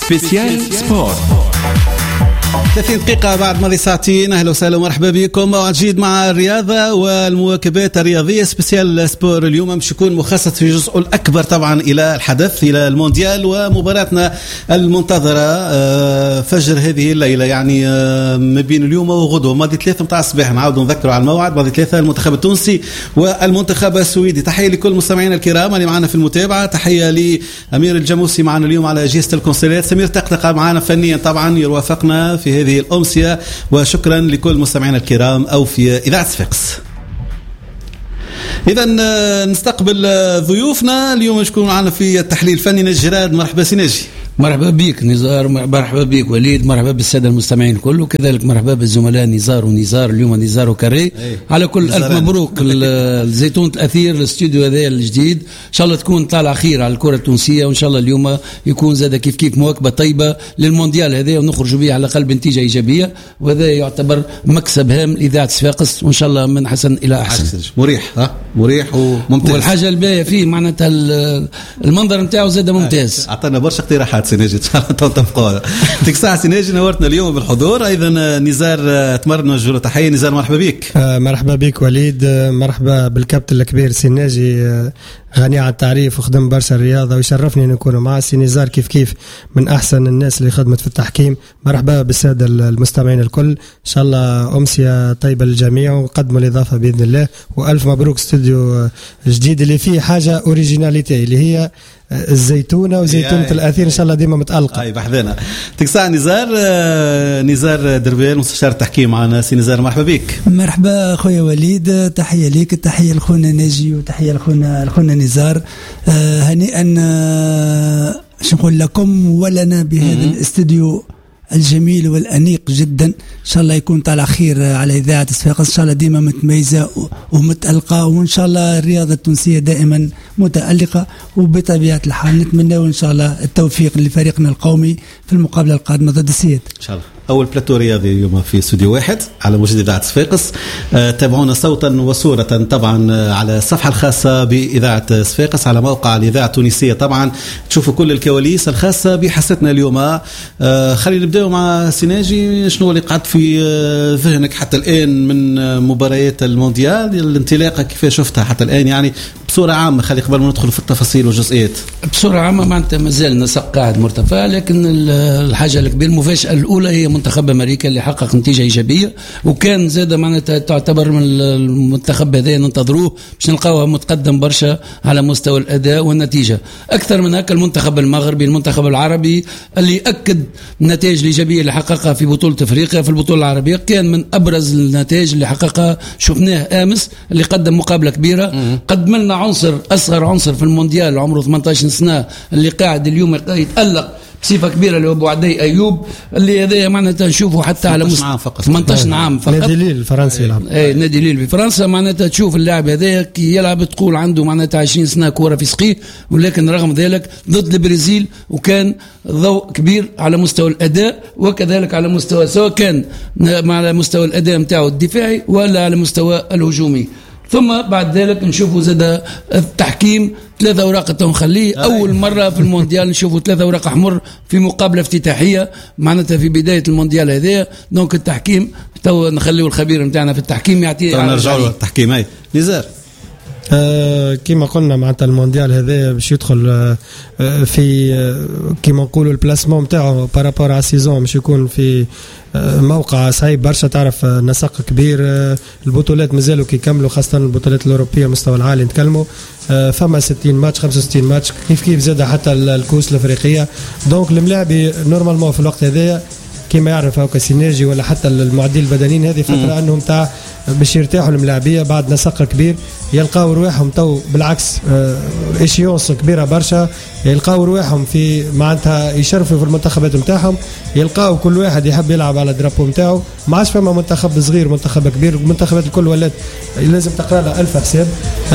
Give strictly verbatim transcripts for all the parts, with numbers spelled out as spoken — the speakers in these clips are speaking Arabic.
سبيسيال سبورت. ثلاثين دقيقة بعد ماضي ساعتين. أهلا وسهلا ومرحبا بكم. موعد جديد مع الرياضة والمواكبات الرياضية. سبيسيال سبور اليوم مش يكون مخصص في جزء الأكبر طبعا إلى الحدث، إلى المونديال ومباراتنا المنتظرة فجر هذه الليلة، يعني ما بين اليوم وغدوة ماضي ثلاثة متاع الصباح. نعاود نذكروا على الموعد ماضي ثلاثة المنتخب التونسي والمنتخب السويدي. تحية لكل مستمعينا الكرام اللي معنا في المتابعة. تحية لأمير الجاموسي معنا اليوم على أجهزة الكونسولات. سمير تقطقة معنا فنيا طبعا يوافقنا في هذه الأمسية. وشكرا لكل مستمعينا الكرام أو في إذاعة صفاقس. إذا نستقبل ضيوفنا اليوم. شكون معنا في التحليل الفني؟ ناجي جراد. مرحبا سي ناجي. مرحبا بك نزار، مرحبا بك وليد، مرحبا بالسادة المستمعين كله، وكذلك مرحبا بالزملاء نزار ونزار اليوم نزار وكاري. أيه. على كل ألف مبروك الزيتون الأثير الاستوديو هذا الجديد. إن شاء الله تكون طالعة خير على الكرة التونسية، وإن شاء الله اليوم يكون زاد كيف كيف مواكبة طيبة للمونديال هذا، ونخرج به على قلب نتيجة إيجابية، وهذا يعتبر مكسب هام لإذاعة صفاقس، وإن شاء الله من حسن إلى أحسن. مريح ها مريح وممتاز. والحاجة الباقية فيه معناتها المنظر نتاعه زاد ممتاز. أعطانا برشا اقتراحات سيناجي، إن شاء الله تنطبقوها. يعطيك الصحة سيناجي، نورتنا اليوم بالحضور. أيضا نزار تمرنا نوجه تحية. نزار مرحبا بك. آه مرحبا بك وليد. آه مرحبا بالكابتن الكبير سيناجي، آه غني عن التعريف وخدم برشا الرياضة، ويشرفني أن نكون مع سينيزار كيف كيف من أحسن الناس اللي خدمت في التحكيم. مرحبا بالسادة المستمعين الكل. إن شاء الله أمسية طيبة للجميع وقدموا الإضافة بإذن الله. وألف مبروك استوديو جديد اللي فيه حاجة أوريجيناليتي اللي هي الزيتونة وزيتونة الأثير. إن شاء الله ديما متألقة. أي بحذنا. تكسع نزار. نزار دربيل مستشار التحكيم معنا. سي نزار مرحبا بك. مرحبا أخويا وليد، تحية ليك، تحية لخونا ناجي، وتحية لخونا لخونا نزار. آه هنيئا آه شو نقول لكم ولنا بهذا الاستوديو الجميل والأنيق جدا. إن شاء الله يكون طالع خير على إذاعة صفاقس، إن شاء الله ديما متميزة ومتألقة، وإن شاء الله الرياضة التونسية دائما متألقة. وبطبيعة الحال نتمنى إن شاء الله التوفيق لفريقنا القومي في المقابلة القادمة ضد السيد إن شاء الله. أول بلاتو رياضي اليوم في استوديو واحد على موجة إذاعة صفاقس. أه تابعونا صوتا وصورة طبعا على الصفحة الخاصة بإذاعة صفاقس على موقع الإذاعة التونسية. طبعا تشوفوا كل الكواليس الخاصة بحصتنا اليوم. أه خلينا نبدأ مع سيناجي. شنو اللي قعد في ذهنك حتى الآن من مباريات المونديال؟ الانطلاقة كيف شفتها حتى الآن يعني بصورة عامة؟ خلي قبل ما ندخل في التفاصيل والجزئيات. بصورة عامة معناتها مازال نسق قاعد مرتفع، لكن الحاجة الكبيرة المفاجأة الأولى هي منتخب أمريكا اللي حقق نتيجة إيجابية، وكان زاد معناتها تعتبر من المنتخب هذا ننتظروه باش نلقاوه متقدم برشا على مستوى الأداء والنتيجة. أكثر من هكا المنتخب المغربي المنتخب العربي اللي أكد النتائج الإيجابية اللي حققها في بطولة أفريقيا في البطولة العربية، كان من أبرز النتائج اللي حققها شفناه أمس، اللي قدم مقابلة كبيرة. قدم لنا عنصر أصغر عنصر في المونديال عمره ثمانية عشر سنة اللي قاعد اليوم يتألق بصفة كبيرة اللي هو أبو عدي أيوب، اللي هذا معناتها نشوفه حتى على مستوى عام فقط ثمانية عشر عام فقط. نادي ليل الفرنسي يلعب. اي نادي ليل في فرنسا. معناتها تشوف اللاعب هذا كي يلعب تقول عنده معناتها عشرين سنة كورة في سقيه، ولكن رغم ذلك ضد البرازيل وكان ضوء كبير على مستوى الأداء، وكذلك على مستوى سواء كان على مستوى الأداء متاعه الدفاعي ولا على مستوى الهجومي. ثم بعد ذلك نشوفوا زاد التحكيم ثلاثة أوراق تنخليه. أول مرة في المونديال نشوفوا ثلاثة أوراق أحمر في مقابلة افتتاحية معناتها في بداية المونديال هذا. دونك التحكيم تو نخليه الخبير متاعنا في التحكيم يعطيه. نرجع له التحكيم. أي نزار. آه كما قلنا معناتها المونديال هذا باش يدخل آه في آه كما نقولوا البلاسمون نتاعو بارابور على السيزون باش يكون في آه موقع صعيب برشا. تعرف آه نسق كبير. آه البطولات مازالوا كي يكملوا، خاصة البطولات الأوروبية مستوى العالي نتكلموا. آه فما ستين ماتش خمسة وستين ماتش كيف كيف زاد حتى الكوس الأفريقية. دونك الملاعبي نورمالمون في الوقت هذا كما يعرف هاكا سينيرجي ولا حتى المعدين البدنيين هذه فترة أنهم تاع باش يرتاحوا الملاعبية بعد نسق كبير. يلقاو رواحهم تو بالعكس إشيونس كبيرة برشا، يلقاو رواحهم في معناتها يشرفوا في المنتخبات متاعهم، يلقاو كل واحد يحب يلعب على درابو متاعه. ما عادش فما منتخب صغير منتخب كبير، المنتخبات الكل ولات لازم تقرا لها ألف حساب.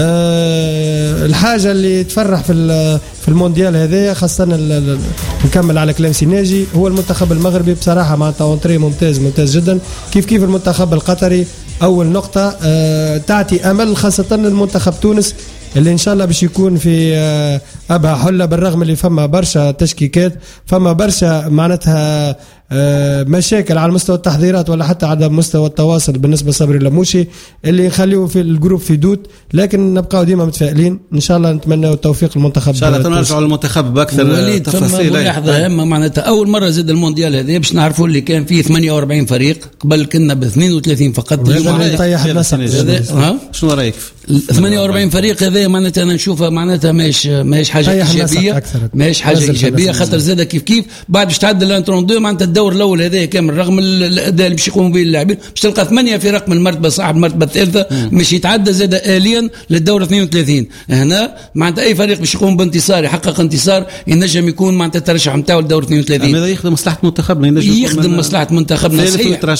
أه الحاجة اللي تفرح في في المونديال هذايا خاصة نكمل على كلام سيناجي هو المنتخب المغربي بصراحة معناتها اونتري ممتاز ممتاز جدا. كيف كيف المنتخب القطري أول نقطة أه تعطي أمل خاصة المنتخب تونس اللي ان شاء الله باش يكون في ابها حله، بالرغم اللي فما برشا تشكيكات، فما برشا معناتها مشاكل على مستوى التحضيرات ولا حتى على مستوى التواصل بالنسبه لصبري اللموشي اللي نخليه في الجروب في دوت، لكن نبقاو ديما متفائلين ان شاء الله. نتمنى التوفيق المنتخب ان شاء الله. تنرجعوا للمنتخب باكثر تفاصيل. لحظه هامه معناتها اول مره زاد المونديال هذا باش نعرفوا اللي كان فيه ثمانية وأربعين فريق، قبل كنا ب اثنين وثلاثين فقط. شنو رايك؟ ثمانية وأربعين فريق هذا معناتها انا نشوفها معناتها ماهيش ماهيش حاجه ايجابيه، ماهيش حاجه ايجابيه، خاطر زاد كيف كيف بعد باش تعدل الانترون دو معناتها الدور الاول هذا كامل رغم الاداء اللي باش يقوموا به اللاعبين باش تلقى ثمانيه فرق من المرتبه صاحب المرتبه الثالثه مش يتعدى زاد اليا للدور اثنين وثلاثين. هنا معناتها اي فريق باش يقوم بانتصار يحقق انتصار ينجم يكون معناتها الترشح نتاعو للدور اثنين وثلاثين. هذا يخدم مصلحه منتخبنا، ينجم يخدم مصلحه منتخبنا صحيح.